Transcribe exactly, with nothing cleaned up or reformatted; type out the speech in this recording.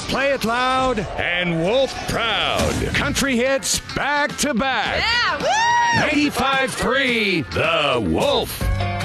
Play it loud and Wolf proud. Country hits back to back. Yeah, woo! ninety-five three The Wolf.